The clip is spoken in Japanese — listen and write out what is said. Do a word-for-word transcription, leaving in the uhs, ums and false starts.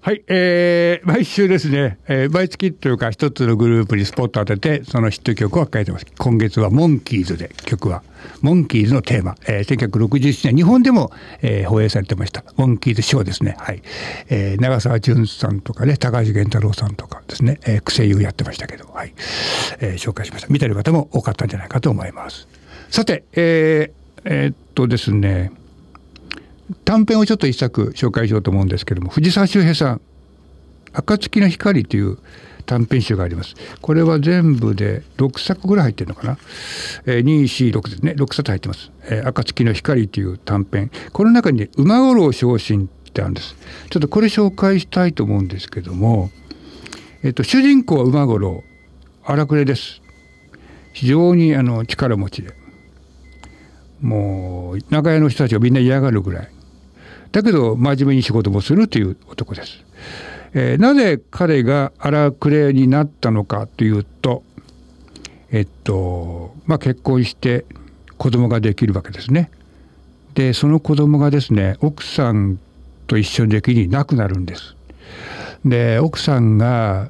はい、えー、毎週ですね、えー、毎月というか一つのグループにスポット当ててそのヒット曲を書いてます。今月はモンキーズで、曲はモンキーズのテーマ、えー、せんきゅうひゃくろくじゅうななねん日本でも、えー、放映されてましたモンキーズショーですね。はい、えー、長澤淳さんとかね、高橋源太郎さんとかですね、えー、声優やってましたけど、はい、えー、紹介しました。見てる方も多かったんじゃないかと思います。さて、えー、えー、っとですね短編をちょっと一作紹介しようと思うんですけども、藤沢周平さん、暁の光という短編集があります。これは全部でろくさくぐらい入ってるのかな、えー、に、よん、ろくですね、ろくさつ入ってます。えー、暁の光という短編、この中に、ね、馬五郎昇進ってあるんです。ちょっとこれ紹介したいと思うんですけども、えー、と主人公は馬五郎、荒くれです。非常にあの力持ちで、もう長屋の人たちがみんな嫌がるぐらいだけど真面目に仕事もするという男です。えー、なぜ彼が荒くれになったのかというと、えっとまあ結婚して子供ができるわけですね。でその子供がですね、奥さんと一緒にできに亡くなるんです。で奥さんが